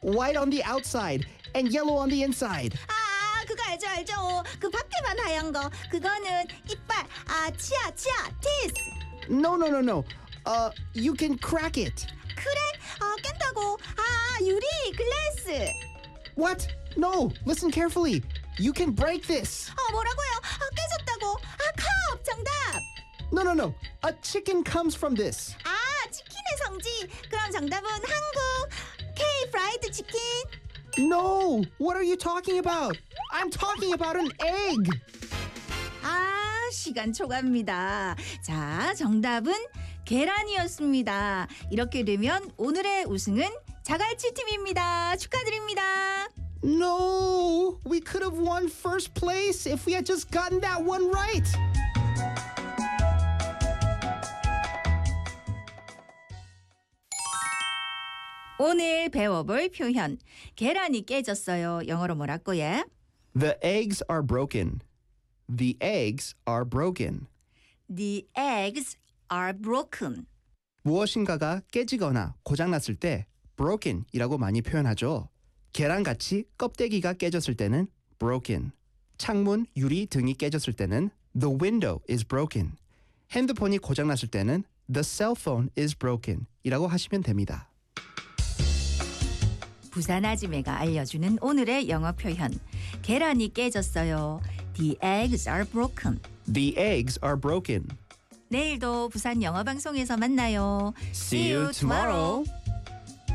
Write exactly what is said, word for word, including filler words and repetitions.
white on the outside and yellow on the inside. 아, 그거 알죠, 알죠. 그 밖에만 하얀 거. 그거는 이빨. 아, 치아, 치아, teeth. No, no, no, no. Uh, you can crack it. 그래? 아, 깬다고. 아, 유리, 글래스. What? No, listen carefully. You can break this. 아, 뭐라고요? 아, 깨졌다고. 아, 컵, 정답. No, no, no. A chicken comes from this. 아, 치킨의 성지. 그럼 정답은 한국 K 프라이드 치킨. No, what are you talking about? I'm talking about an egg. 아, 시간 초과입니다. 자, 정답은 계란이었습니다. 이렇게 되면 오늘의 우승은 자갈치 팀입니다. 축하드립니다. No, we could have won first place if we had just gotten that one right. 오늘 배워볼 표현. 계란이 깨졌어요. 영어로 뭐라고요? The eggs are broken. The eggs are broken. The eggs are broken. 무엇인가가 깨지거나 고장났을 때 broken이라고 많이 표현하죠. 계란같이 껍데기가 깨졌을 때는 broken. 창문, 유리 등이 깨졌을 때는 the window is broken. 핸드폰이 고장났을 때는 the cell phone is broken 이라고 하시면 됩니다. 부산 아지매가 알려주는 오늘의 영어 표현. 계란이 깨졌어요. The eggs are broken. The eggs are broken. 내일도 부산 영어 방송에서 만나요. See you tomorrow.